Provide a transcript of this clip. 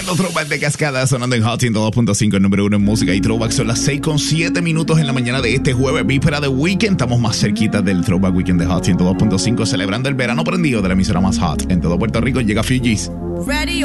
escuchando Throwback de Cascada, sonando en Hot 102.5, el número 1 en música y Throwback. Son las 6:07 en la mañana de este jueves, víspera de weekend. Estamos más cerquita del Throwback Weekend de Hot 102.5, celebrando el verano prendido de la emisora más hot en todo Puerto Rico. Llega Fujis. Ready